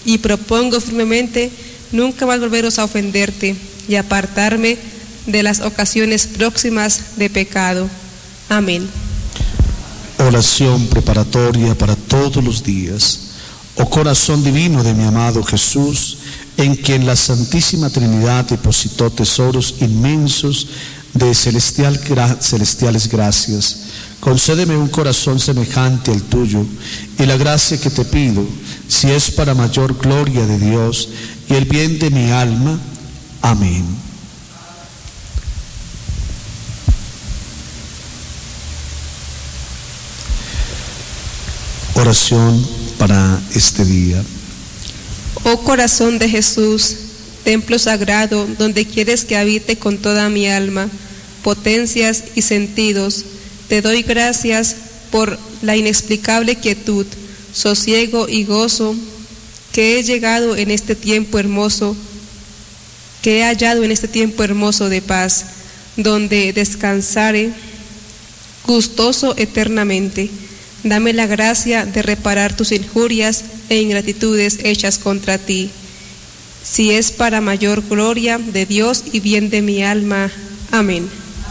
y propongo firmemente nunca más volveros a ofenderte y apartarme de las ocasiones próximas de pecado. Amén. Oración preparatoria para todos los días. Oh corazón divino de mi amado Jesús, en quien la Santísima Trinidad depositó tesoros inmensos de celestiales gracias, concédeme un corazón semejante al tuyo, y la gracia que te pido, si es para mayor gloria de Dios y el bien de mi alma. Amén. Oración para este día. Oh corazón de Jesús, templo sagrado, donde quieres que habite con toda mi alma, potencias y sentidos, te doy gracias por la inexplicable quietud, sosiego y gozo que he hallado en este tiempo hermoso de paz, donde descansaré gustoso eternamente. Dame la gracia de reparar tus injurias e ingratitudes hechas contra ti, si es para mayor gloria de Dios y bien de mi alma. Amén.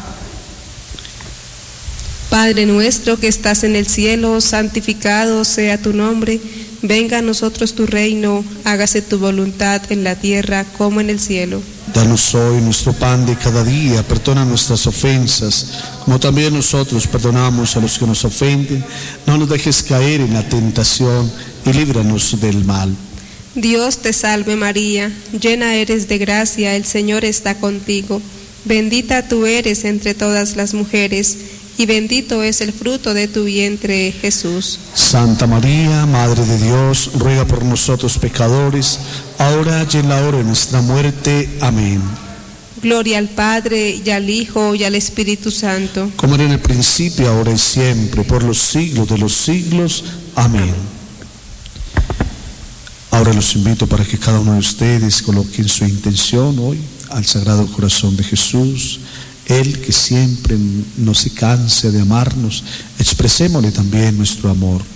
Padre nuestro que estás en el cielo, santificado sea tu nombre. Venga a nosotros tu reino, hágase tu voluntad en la tierra como en el cielo. Danos hoy nuestro pan de cada día, perdona nuestras ofensas, como también nosotros perdonamos a los que nos ofenden. No nos dejes caer en la tentación y líbranos del mal. Dios te salve María, llena eres de gracia, el Señor está contigo. Bendita tú eres entre todas las mujeres, y bendito es el fruto de tu vientre, Jesús. Santa María, Madre de Dios, ruega por nosotros pecadores, ahora y en la hora de nuestra muerte. Amén. Gloria al Padre, y al Hijo, y al Espíritu Santo. Como era en el principio, ahora y siempre, por los siglos de los siglos. Amén. Ahora los invito para que cada uno de ustedes coloquen su intención hoy al Sagrado Corazón de Jesús. Él que siempre no se canse de amarnos, expresémosle también nuestro amor.